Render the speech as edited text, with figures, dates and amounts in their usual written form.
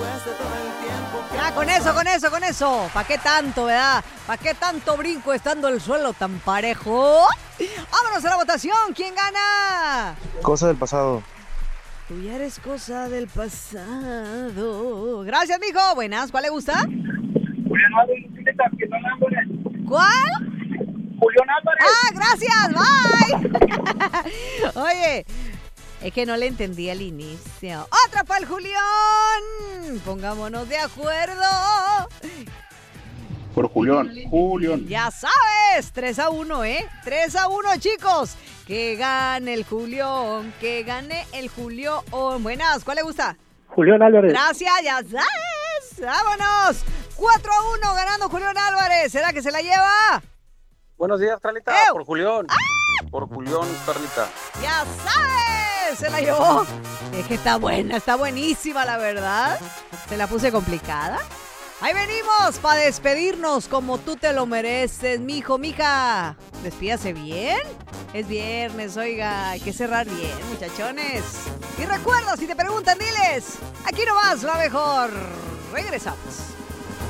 Ya, con eso. ¿Para qué tanto, verdad? ¿Para qué tanto brinco estando el suelo tan parejo? Vámonos a la votación. ¿Quién gana? Cosa del pasado. Tú ya eres cosa del pasado. Gracias, mijo. Buenas. ¿Cuál le gusta? Julián Álvarez. ¿Cuál? Julián Álvarez. Ah, gracias. Bye. Oye, es que no le entendí al inicio. ¡Otra para el Julián! Pongámonos de acuerdo. Por Julián. Ya sabes, 3-1, 3-1, chicos. Que gane el Julián, que gane el Julián. Buenas, ¿cuál le gusta? Julián Álvarez. Gracias, ya sabes. Vámonos. 4-1 ganando Julián Álvarez. ¿Será que se la lleva? Buenos días, Carlita. ¡Ew! Por Julián. Por Julián, Carlita. Ya sabes, se la llevó. Es que está buena, está buenísima, la verdad. Se la puse complicada. Ahí venimos para despedirnos como tú te lo mereces, mijo, mija. Despídase bien. Es viernes, oiga, hay que cerrar bien, muchachones. Y recuerda, si te preguntan, diles, aquí nomás, la mejor. Regresamos.